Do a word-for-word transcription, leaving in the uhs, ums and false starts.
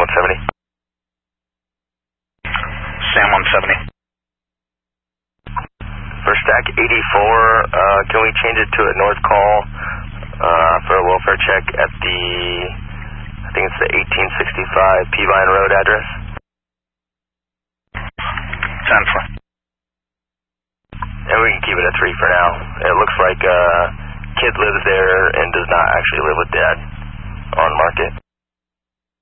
one seventy. Sam one seventy. First stack eighty-four, uh, can we change it to a north call uh, for a welfare check at the, I think it's the eighteen sixty-five Peavine Road address? ten four. And we can keep it at three for now. It looks like uh, kid lives there and does not actually live with dad on market.